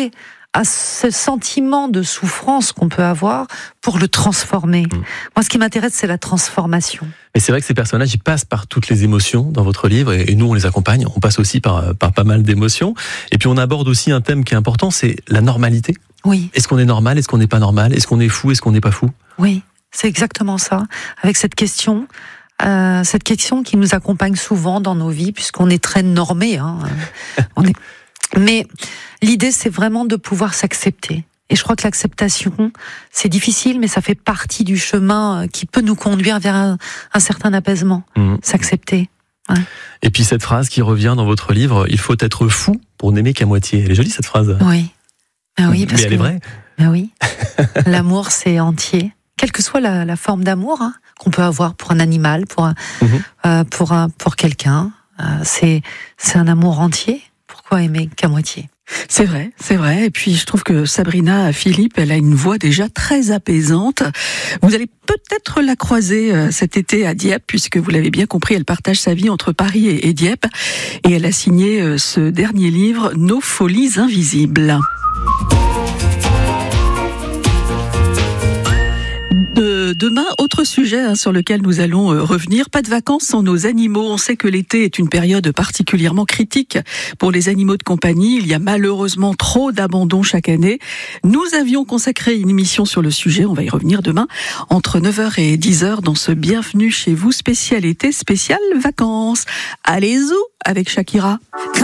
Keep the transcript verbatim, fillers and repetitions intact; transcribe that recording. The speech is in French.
s'attaquer à ce sentiment de souffrance qu'on peut avoir pour le transformer. Mmh. Moi, ce qui m'intéresse, c'est la transformation. Et c'est vrai que ces personnages, ils passent par toutes les émotions dans votre livre, et nous, on les accompagne. On passe aussi par, par pas mal d'émotions. Et puis, on aborde aussi un thème qui est important, c'est la normalité. Oui. Est-ce qu'on est normal? Est-ce qu'on n'est pas normal? Est-ce qu'on est fou? Est-ce qu'on n'est pas fou? Oui, c'est exactement ça. Avec cette question... Euh, cette question qui nous accompagne souvent dans nos vies, puisqu'on est très normé. Hein. On est... Mais l'idée, c'est vraiment de pouvoir s'accepter. Et je crois que l'acceptation, c'est difficile, mais ça fait partie du chemin qui peut nous conduire vers un, un certain apaisement. Mmh. S'accepter. Ouais. Et puis cette phrase qui revient dans votre livre, il faut être fou pour n'aimer qu'à moitié. Elle est jolie, cette phrase. Oui. Ah oui, parce mais elle que... est vraie. Ah oui. L'amour, c'est entier. Quelle que soit la, la forme d'amour hein, qu'on peut avoir pour un animal, pour un, mmh. euh, pour un, pour quelqu'un, euh, c'est c'est un amour entier. Pourquoi aimer qu'à moitié? C'est vrai, c'est vrai. Et puis je trouve que Sabrina Philippe, elle a une voix déjà très apaisante. Vous allez peut-être la croiser euh, cet été à Dieppe, puisque vous l'avez bien compris, elle partage sa vie entre Paris et, et Dieppe, et elle a signé euh, ce dernier livre, Nos folies invisibles. De, demain, autre sujet hein, sur lequel nous allons euh, revenir, pas de vacances sans nos animaux. On sait que l'été est une période particulièrement critique pour les animaux de compagnie. Il y a malheureusement trop d'abandons chaque année. Nous avions consacré une émission sur le sujet, on va y revenir demain, entre neuf heures et dix heures dans ce Bienvenue chez vous spécial été, spécial vacances. Allez-y avec Shakira.